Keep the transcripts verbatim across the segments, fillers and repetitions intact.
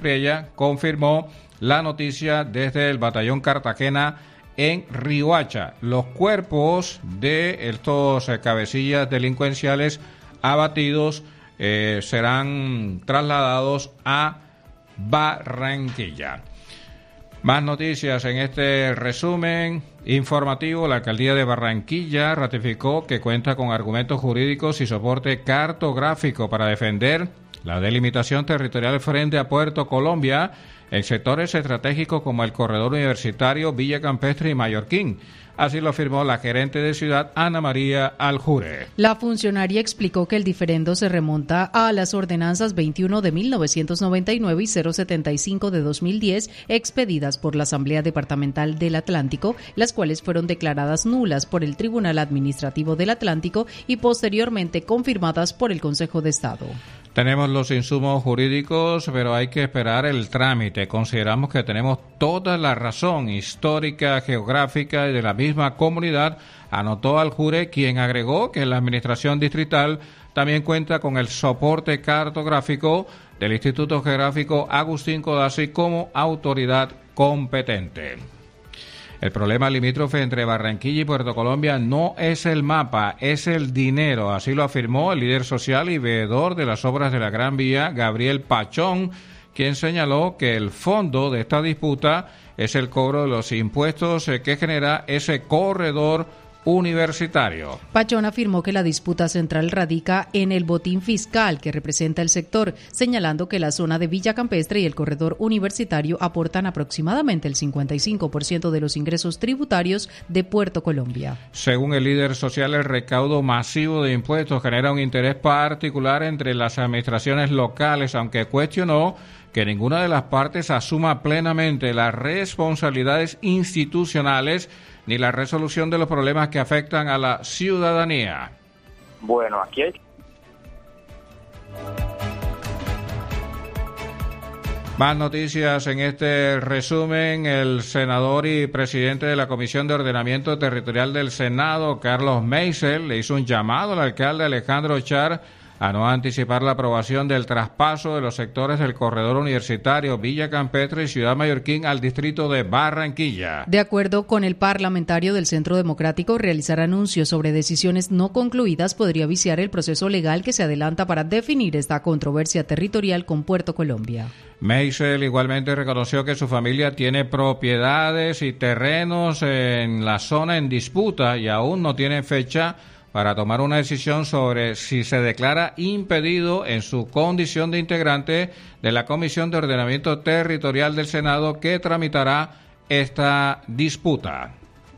Priella confirmó la noticia desde el batallón Cartagena en Riohacha. Los cuerpos de estos eh, cabecillas delincuenciales abatidos eh, serán trasladados a Barranquilla. Más noticias en este resumen informativo. La alcaldía de Barranquilla ratificó que cuenta con argumentos jurídicos y soporte cartográfico para defender la delimitación territorial frente a Puerto Colombia en sectores estratégicos como el corredor universitario, Villa Campestre y Mallorquín. Así lo afirmó la gerente de ciudad, Ana María Aljure. La funcionaria explicó que el diferendo se remonta a las ordenanzas veintiuno de mil novecientos noventa y nueve y cero setenta y cinco de dos mil diez expedidas por la Asamblea Departamental del Atlántico, las cuales fueron declaradas nulas por el Tribunal Administrativo del Atlántico y posteriormente confirmadas por el Consejo de Estado. Tenemos los insumos jurídicos, pero hay que esperar el trámite. Consideramos que tenemos toda la razón histórica, geográfica y de la misma comunidad, anotó Aljure, quien agregó que la administración distrital también cuenta con el soporte cartográfico del Instituto Geográfico Agustín Codazzi como autoridad competente. El problema limítrofe entre Barranquilla y Puerto Colombia no es el mapa, es el dinero. Así lo afirmó el líder social y veedor de las obras de la Gran Vía, Gabriel Pachón, quien señaló que el fondo de esta disputa es el cobro de los impuestos que genera ese corredor universitario. Pachón afirmó que la disputa central radica en el botín fiscal que representa el sector, señalando que la zona de Villa Campestre y el corredor universitario aportan aproximadamente el cincuenta y cinco por ciento de los ingresos tributarios de Puerto Colombia. Según el líder social, el recaudo masivo de impuestos genera un interés particular entre las administraciones locales, aunque cuestionó que ninguna de las partes asuma plenamente las responsabilidades institucionales ni la resolución de los problemas que afectan a la ciudadanía. Bueno, aquí hay... Más noticias en este resumen. El senador y presidente de la Comisión de Ordenamiento Territorial del Senado, Carlos Meisel, le hizo un llamado al alcalde Alejandro Char a no anticipar la aprobación del traspaso de los sectores del corredor universitario Villa Campestre y Ciudad Mallorquín al distrito de Barranquilla. De acuerdo con el parlamentario del Centro Democrático, realizar anuncios sobre decisiones no concluidas podría viciar el proceso legal que se adelanta para definir esta controversia territorial con Puerto Colombia. Meisel igualmente reconoció que su familia tiene propiedades y terrenos en la zona en disputa y aún no tiene fecha para tomar una decisión sobre si se declara impedido en su condición de integrante de la Comisión de Ordenamiento Territorial del Senado que tramitará esta disputa.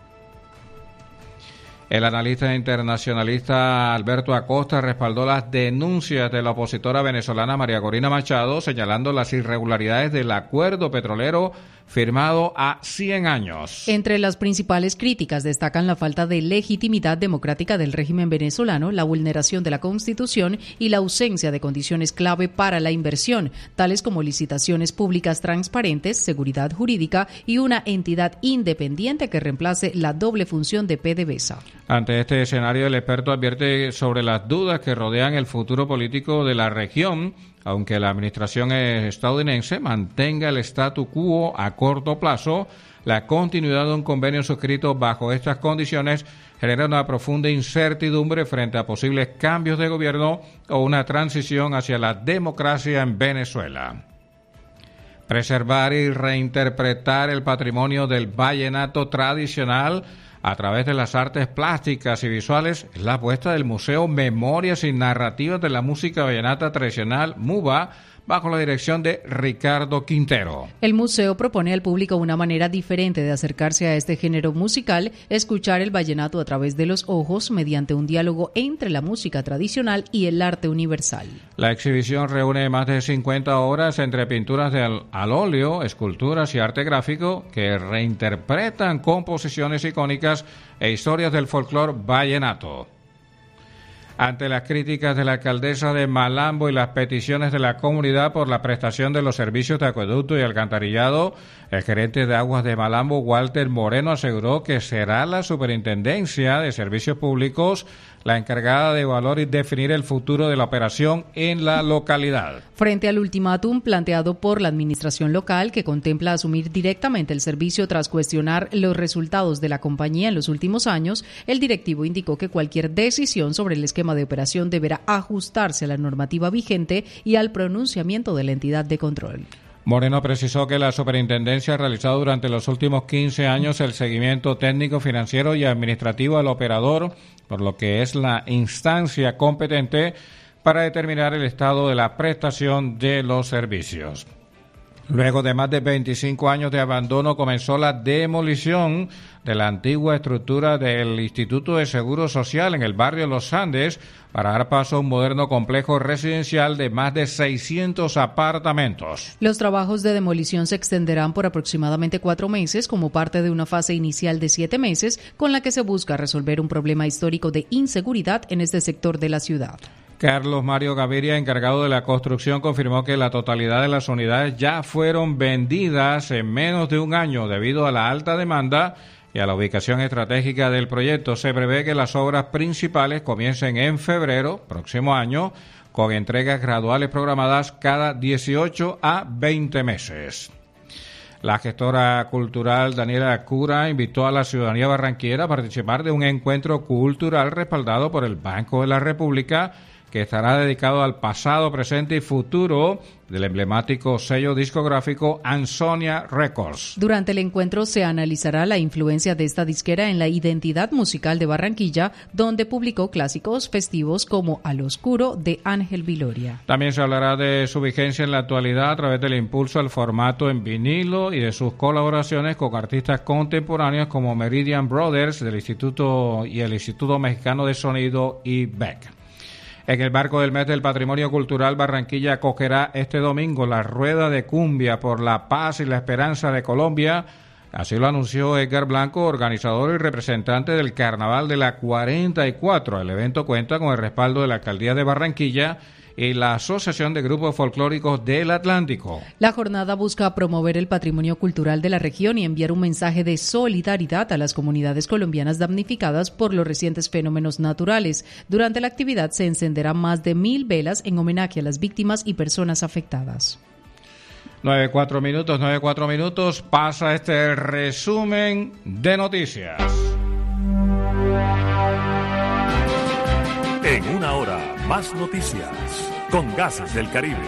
El analista internacionalista Alberto Acosta respaldó las denuncias de la opositora venezolana María Corina Machado, señalando las irregularidades del acuerdo petrolero firmado a cien años. Entre las principales críticas destacan la falta de legitimidad democrática del régimen venezolano, la vulneración de la Constitución y la ausencia de condiciones clave para la inversión, tales como licitaciones públicas transparentes, seguridad jurídica y una entidad independiente que reemplace la doble función de PDVSA. Ante este escenario, el experto advierte sobre las dudas que rodean el futuro político de la región, aunque la administración estadounidense mantenga el statu quo a corto plazo. La continuidad de un convenio suscrito bajo estas condiciones genera una profunda incertidumbre frente a posibles cambios de gobierno o una transición hacia la democracia en Venezuela. Preservar y reinterpretar el patrimonio del vallenato tradicional a través de las artes plásticas y visuales es la apuesta del Museo Memorias y Narrativas de la Música Vallenata Tradicional, MUVA, bajo la dirección de Ricardo Quintero. El museo propone al público una manera diferente de acercarse a este género musical, escuchar el vallenato a través de los ojos mediante un diálogo entre la música tradicional y el arte universal. La exhibición reúne más de cincuenta obras entre pinturas de al, al óleo, esculturas y arte gráfico que reinterpretan composiciones icónicas e historias del folclore vallenato. Ante las críticas de la alcaldesa de Malambo y las peticiones de la comunidad por la prestación de los servicios de acueducto y alcantarillado, el gerente de aguas de Malambo, Walter Moreno, aseguró que será la Superintendencia de Servicios Públicos la encargada de evaluar y definir el futuro de la operación en la localidad. Frente al ultimátum planteado por la administración local, que contempla asumir directamente el servicio tras cuestionar los resultados de la compañía en los últimos años, el directivo indicó que cualquier decisión sobre el esquema de operación deberá ajustarse a la normativa vigente y al pronunciamiento de la entidad de control. Moreno precisó que la superintendencia ha realizado durante los últimos quince años el seguimiento técnico, financiero y administrativo al operador, por lo que es la instancia competente para determinar el estado de la prestación de los servicios. Luego de más de veinticinco años de abandono, comenzó la demolición de la antigua estructura del Instituto de Seguro Social en el barrio Los Andes para dar paso a un moderno complejo residencial de más de seiscientos apartamentos. Los trabajos de demolición se extenderán por aproximadamente cuatro meses como parte de una fase inicial de siete meses con la que se busca resolver un problema histórico de inseguridad en este sector de la ciudad. Carlos Mario Gaviria, encargado de la construcción, confirmó que la totalidad de las unidades ya fueron vendidas en menos de un año debido a la alta demanda y a la ubicación estratégica del proyecto. Se prevé que las obras principales comiencen en febrero, próximo año, con entregas graduales programadas cada dieciocho a veinte meses. La gestora cultural Daniela Cura invitó a la ciudadanía barranquillera a participar de un encuentro cultural respaldado por el Banco de la República, que estará dedicado al pasado, presente y futuro del emblemático sello discográfico Ansonia Records. Durante el encuentro se analizará la influencia de esta disquera en la identidad musical de Barranquilla, donde publicó clásicos festivos como Al Oscuro de Ángel Viloria. También se hablará de su vigencia en la actualidad a través del impulso al formato en vinilo y de sus colaboraciones con artistas contemporáneos como Meridian Brothers del Instituto y el Instituto Mexicano de Sonido y Beck. En el marco del mes del Patrimonio Cultural, Barranquilla acogerá este domingo la Rueda de Cumbia por la Paz y la Esperanza de Colombia. Así lo anunció Edgar Blanco, organizador y representante del Carnaval de la cuarenta y cuatro. El evento cuenta con el respaldo de la Alcaldía de Barranquilla y la Asociación de Grupos Folclóricos del Atlántico. La jornada busca promover el patrimonio cultural de la región y enviar un mensaje de solidaridad a las comunidades colombianas damnificadas por los recientes fenómenos naturales. Durante la actividad se encenderán más de mil velas en homenaje a las víctimas y personas afectadas. nueve cuatro minutos, nueve cuatro minutos, pasa este resumen de noticias. En una hora, más noticias con Gases del Caribe.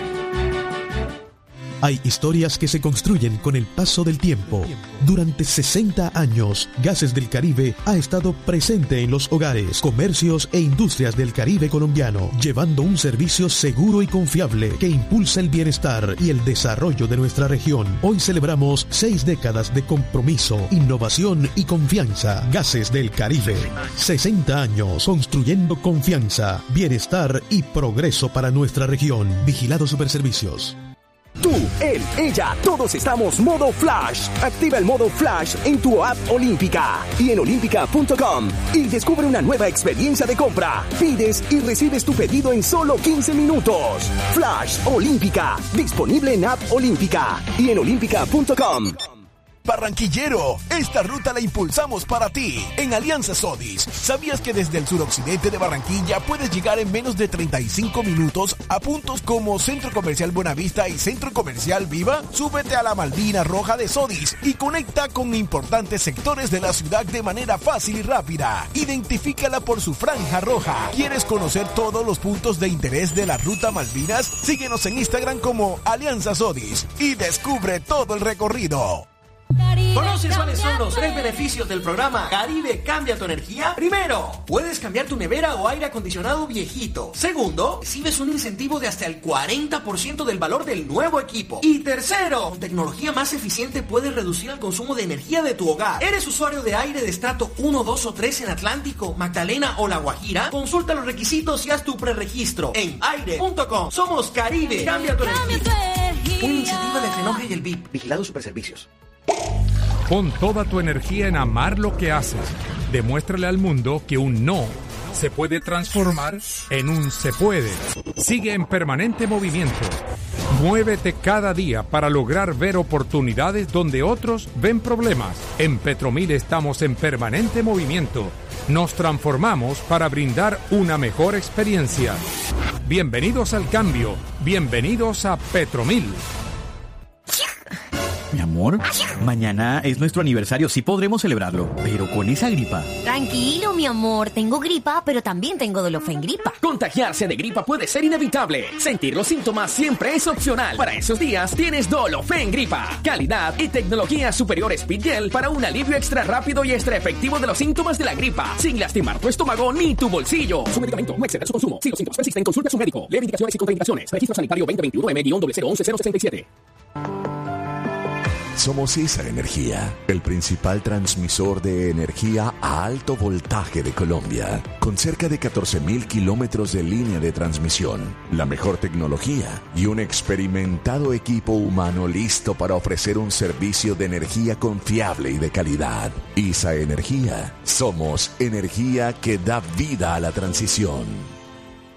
Hay historias que se construyen con el paso del tiempo. Durante sesenta años, Gases del Caribe ha estado presente en los hogares, comercios e industrias del Caribe colombiano, llevando un servicio seguro y confiable que impulsa el bienestar y el desarrollo de nuestra región. Hoy celebramos seis décadas de compromiso, innovación y confianza. Gases del Caribe. sesenta años construyendo confianza, bienestar y progreso para nuestra región. Vigilado Superservicios. Tú, él, ella, todos estamos modo Flash. Activa el modo Flash en tu app Olímpica y en olímpica punto com y descubre una nueva experiencia de compra. Pides y recibes tu pedido en solo quince minutos. Flash Olímpica, disponible en app Olímpica y en olímpica punto com. Barranquillero, esta ruta la impulsamos para ti. En Alianza Sodis, ¿sabías que desde el suroccidente de Barranquilla puedes llegar en menos de treinta y cinco minutos a puntos como Centro Comercial Buenavista y Centro Comercial Viva? Súbete a la Malvina Roja de Sodis y conecta con importantes sectores de la ciudad de manera fácil y rápida. Identifícala por su franja roja. ¿Quieres conocer todos los puntos de interés de la Ruta Malvinas? Síguenos en Instagram como Alianza Sodis y descubre todo el recorrido. ¿Conoces cuáles son los tres beneficios del programa Caribe Cambia tu Energía? Primero, puedes cambiar tu nevera o aire acondicionado viejito. Segundo, recibes un incentivo de hasta el cuarenta por ciento del valor del nuevo equipo. Y tercero, con tecnología más eficiente puedes reducir el consumo de energía de tu hogar. ¿Eres usuario de aire de estrato uno, dos o tres en Atlántico, Magdalena o La Guajira? Consulta los requisitos y haz tu preregistro en aire punto com. Somos Caribe Cambia tu Energía. Un incentivo de Fenoja y el V I P. Vigilado Superservicios. Pon toda tu energía en amar lo que haces. Demuéstrale al mundo que un no se puede transformar en un se puede. Sigue en permanente movimiento. Muévete cada día para lograr ver oportunidades donde otros ven problemas. En Petromil estamos en permanente movimiento Nos transformamos para brindar una mejor experiencia. Bienvenidos al cambio. Bienvenidos a Petromil. Mi amor, mañana es nuestro aniversario, sí podremos celebrarlo, pero con esa gripa. Tranquilo, mi amor, tengo gripa, pero también tengo Dolofen gripa. Contagiarse de gripa puede ser inevitable. Sentir los síntomas siempre es opcional. Para esos días tienes Dolofen gripa. Calidad y tecnología superior Speedgel para un alivio extra rápido y extra efectivo de los síntomas de la gripa, sin lastimar tu estómago ni tu bolsillo. Su medicamento no excede su consumo. Si los síntomas persisten, consulte a su médico. Lee indicaciones y contraindicaciones. Registro sanitario veinte veintiuno M cero cero once cero sesenta y siete. Somos Isa Energía, el principal transmisor de energía a alto voltaje de Colombia, con cerca de catorce mil kilómetros de línea de transmisión, la mejor tecnología y un experimentado equipo humano listo para ofrecer un servicio de energía confiable y de calidad. Isa Energía, somos energía que da vida a la transición.